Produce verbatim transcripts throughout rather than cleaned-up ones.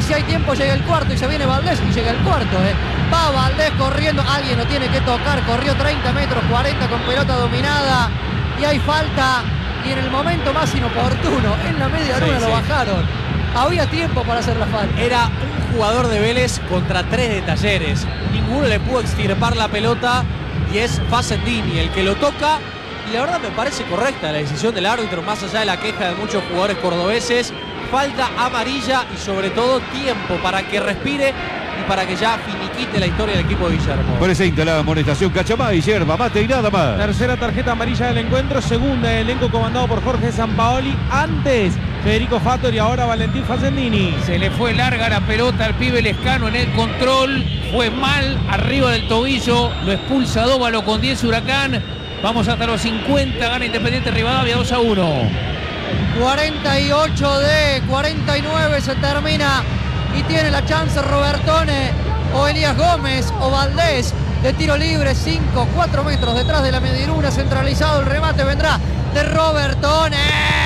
si hay tiempo llega el cuarto y se viene Valdés y llega el cuarto, ¿eh? Va Valdés corriendo, alguien lo tiene que tocar, corrió treinta metros, cuarenta con pelota dominada y hay falta y en el momento más inoportuno, en la media luna sí, lo sí. bajaron. Había tiempo para hacer la falta. Era un jugador de Vélez contra tres de Talleres. Ninguno le pudo extirpar la pelota y es Facendini el que lo toca. Y la verdad me parece correcta la decisión del árbitro, más allá de la queja de muchos jugadores cordobeses. Falta amarilla y sobre todo tiempo para que respire y para que ya finiquite la historia del equipo de Guillermo. Presenta la amonestación Cachamay, yerba, mate y nada más. Tercera tarjeta amarilla del encuentro, segunda del elenco comandado por Jorge Sampaoli. Antes Federico Fattori, ahora Valentín Facendini. Se le fue larga la pelota al pibe Lescano en el control. Fue mal, arriba del tobillo. Lo expulsa Dóvalo con diez Huracán. Vamos hasta los cincuenta, gana Independiente Rivadavia dos a uno. cuarenta y ocho de cuarenta y nueve se termina y tiene la chance Robertone o Elías Gómez o Valdés de tiro libre, cinco, cuatro metros detrás de la mediluna, centralizado, el remate vendrá de Robertone.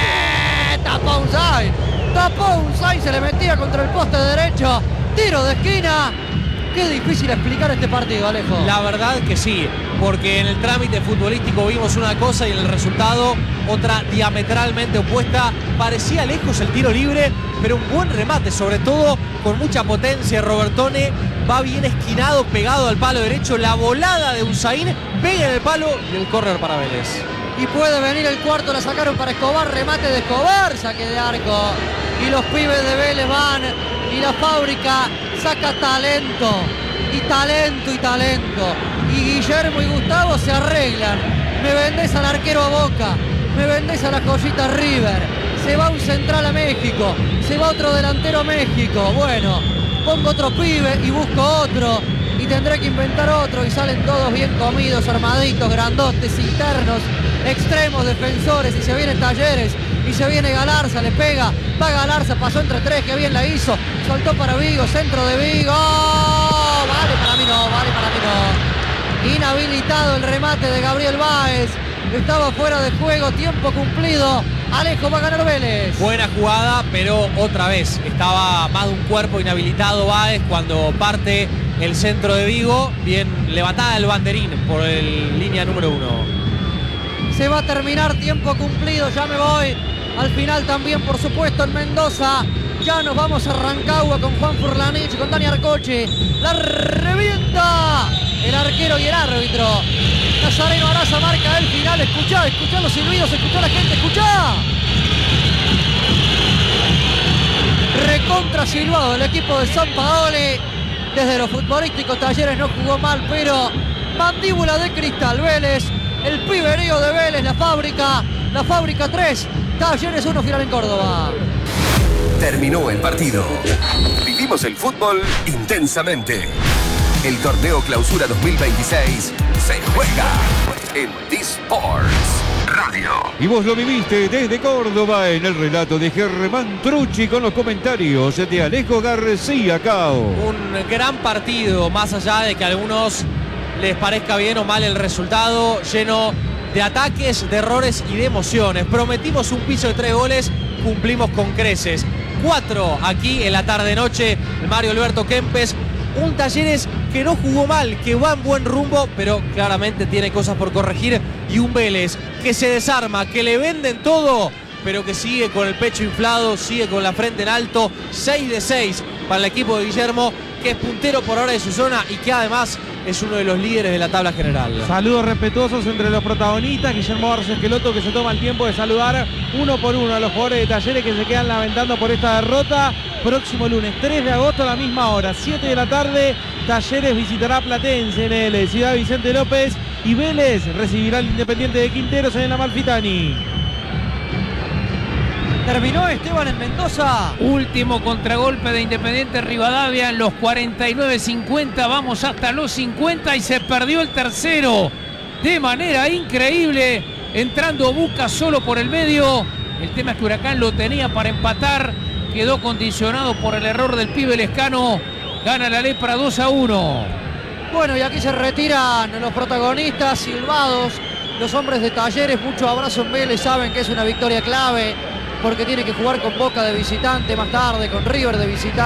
Tapó un Sainz, tapó un Sainz, se le metía contra el poste derecho, tiro de esquina. Qué difícil explicar este partido, Alejo. La verdad que sí, porque en el trámite futbolístico vimos una cosa y en el resultado otra diametralmente opuesta. Parecía lejos el tiro libre, pero un buen remate, sobre todo con mucha potencia. Robertone va bien esquinado, pegado al palo derecho. La volada de Usain pega en el palo y el córner para Vélez. Y puede venir el cuarto, la sacaron para Escobar, remate de Escobar, saque de arco. Y los pibes de Vélez van y la fábrica saca talento, y talento, y talento. Y Guillermo y Gustavo se arreglan. Me vendés al arquero a Boca, me vendés a la joyita River. Se va un central a México, se va otro delantero a México. Bueno, pongo otro pibe y busco otro. Y tendré que inventar otro y salen todos bien comidos, armaditos, grandotes, internos, extremos, defensores. Y se viene Talleres y se viene Galarza, le pega, va Galarza, pasó entre tres, que bien la hizo, soltó para Vigo, centro de Vigo, vale para mí no, vale para mí no. Inhabilitado el remate de Gabriel Báez, estaba fuera de juego, tiempo cumplido. Alejo, va a ganar Vélez. Buena jugada, pero otra vez estaba más de un cuerpo inhabilitado Báez cuando parte el centro de Vigo. Bien levantada el banderín por el línea número uno. Se va a terminar, tiempo cumplido, ya me voy. Al final también, por supuesto, en Mendoza. Ya nos vamos a Rancagua con Juan Furlanich, con Dani Arcoche. La revienta el arquero y el árbitro. Nazareno Araza marca el final. Escuchá, escuchá los silbidos, escuchá la gente, escuchá. Recontra silbado el equipo de Sampaoli. Desde lo futbolístico Talleres no jugó mal, pero mandíbula de cristal Vélez. El piberío de Vélez, la fábrica. La fábrica tres, Talleres uno, final en Córdoba. Terminó el partido. Vivimos el fútbol intensamente. El torneo Clausura dos mil veintiséis se juega en T-Sports Radio. Y vos lo viviste desde Córdoba en el relato de Germán Trucci con los comentarios de Alejo García Cao. Un gran partido, más allá de que a algunos les parezca bien o mal el resultado, lleno de ataques, de errores y de emociones. Prometimos un piso de tres goles, cumplimos con creces. Cuatro aquí en la tarde-noche, Mario Alberto Kempes. Un Talleres que no jugó mal, que va en buen rumbo, pero claramente tiene cosas por corregir. Y un Vélez que se desarma, que le venden todo, pero que sigue con el pecho inflado, sigue con la frente en alto. seis de seis para el equipo de Guillermo, que es puntero por ahora de su zona y que además es uno de los líderes de la tabla general. Saludos respetuosos entre los protagonistas. Guillermo Barros Esqueloto, que se toma el tiempo de saludar uno por uno a los jugadores de Talleres que se quedan lamentando por esta derrota. Próximo lunes, tres de agosto a la misma hora, siete de la tarde, Talleres visitará Platense en el Ciudad Vicente López y Vélez recibirá al Independiente de Quinteros en el Amalfitani. Terminó Esteban en Mendoza. Último contragolpe de Independiente Rivadavia en los cuarenta y nueve cincuenta. Vamos hasta los cincuenta y se perdió el tercero de manera increíble. Entrando Busca solo por el medio. El tema es que Huracán lo tenía para empatar. Quedó condicionado por el error del pibe Lescano. Gana la Lepra dos a uno. Bueno, y aquí se retiran los protagonistas, silbados. Los hombres de Talleres, mucho abrazo en Vélez. Saben que es una victoria clave porque tiene que jugar con Boca de visitante más tarde, con River de visitante.